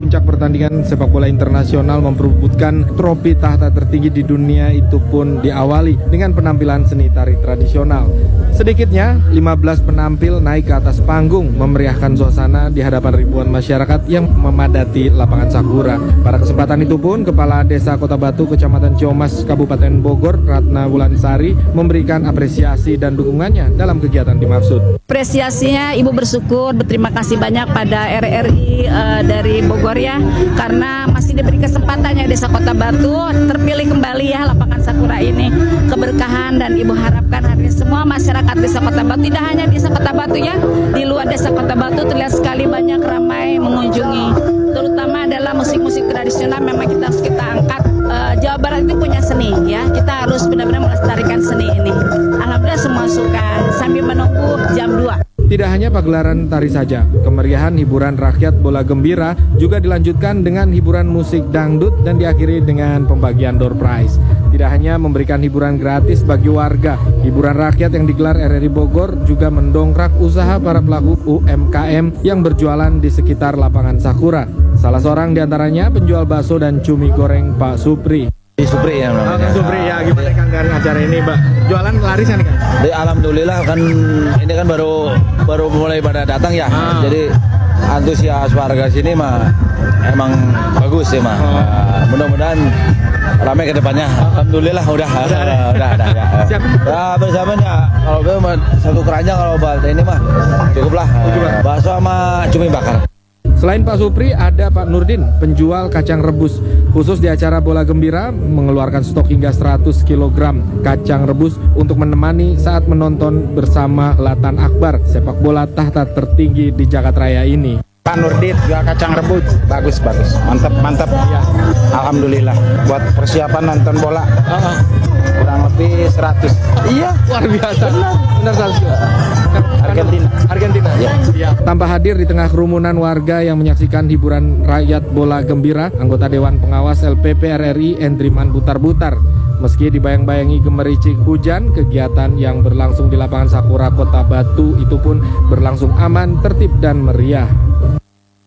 Puncak pertandingan sepak bola internasional memperebutkan trofi tahta tertinggi di dunia itu pun diawali dengan penampilan seni tari tradisional. Sedikitnya 15 penampil naik ke atas panggung memeriahkan suasana di hadapan ribuan masyarakat yang memadati lapangan Sakura. Pada kesempatan itu pun Kepala Desa Kota Batu Kecamatan Ciomas Kabupaten Bogor Ratna Wulansari memberikan apresiasi dan dukungannya dalam kegiatan dimaksud. Apresiasinya Ibu bersyukur, berterima kasih banyak pada RRI dari Bogor ya, karena masih diberi kesempatannya Desa Kota Batu terpilih kembali ya lapangan Sakura ini, keberkahan, dan Ibu harapkan hari semua masyarakat Desa Kota Batu, tidak hanya Desa Kota Batu ya, di luar Desa Kota Batu terlihat sekali banyak ramai mengunjungi, terutama adalah musik-musik tradisional. Memang kita harus angkat. Jawa Barat itu punya seni ya, kita harus benar-benar melestarikan seni ini. Alhamdulillah semua suka sambil menunggu jam 2. Tidak hanya pagelaran tari saja, kemeriahan hiburan rakyat bola gembira juga dilanjutkan dengan hiburan musik dangdut dan diakhiri dengan pembagian door prize. Tidak hanya memberikan hiburan gratis bagi warga, hiburan rakyat yang digelar RRI Bogor juga mendongkrak usaha para pelaku UMKM yang berjualan di sekitar lapangan Sakura. Salah seorang diantaranya penjual bakso dan cumi goreng Pak Supri. Supri ya namanya. Supri ya, gimana Kang dari acara ini, Mbak? Jualan laris kan Kang? Alhamdulillah kan ini kan baru mulai pada datang ya. Jadi antusias warga sini mah emang bagus sih mah. Mudah-mudahan ramai ke depannya. Alhamdulillah udah ya. Siap. Ya bersamanya kalau gue satu keranjang, kalau buat ini mah cukuplah. Bakso sama cumi bakar. Selain Pak Supri, ada Pak Nurdin, penjual kacang rebus. Khusus di acara bola gembira, mengeluarkan stok hingga 100 kg kacang rebus untuk menemani saat menonton bersama Latan Akbar, sepak bola tahta tertinggi di Jagat Raya ini. Pak Nurdin jual kacang rebus, bagus, mantap ya. Alhamdulillah, buat persiapan nonton bola. Kurang lebih 100. Iya, luar biasa. Benar sekali. Argentina. Ya. Tanpa hadir di tengah kerumunan warga yang menyaksikan hiburan rakyat bola gembira, anggota Dewan Pengawas LPP RRI Endriman Butar-Butar. Meski dibayang-bayangi gemericik hujan, kegiatan yang berlangsung di lapangan Sakura Kota Batu itu pun berlangsung aman, tertib, dan meriah.